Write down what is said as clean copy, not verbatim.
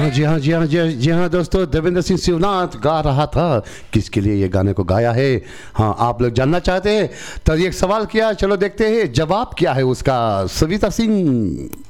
हाँ जी हाँ जी हाँ जी जी हाँ दोस्तों, देवेंद्र सिंह शिवनाथ गा रहा था। किसके लिए ये गाने को गाया है, हाँ आप लोग जानना चाहते हैं तो एक सवाल किया, चलो देखते हैं जवाब क्या है उसका। सविता सिंह।